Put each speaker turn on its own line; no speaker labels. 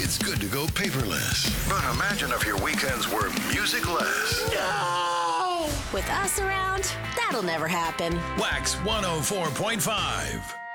It's good to go paperless. But imagine if your weekends were musicless.
No! With us around, that'll never happen.
Wax 104.5.